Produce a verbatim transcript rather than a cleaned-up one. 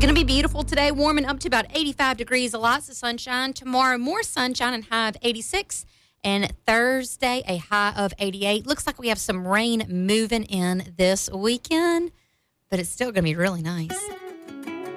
Going to be beautiful today, warming up to about eighty-five degrees, lots of sunshine. Tomorrow, more sunshine and high of eighty-six. And Thursday, a high of eighty-eight. Looks like we have some rain moving in this weekend, but it's still going to be really nice.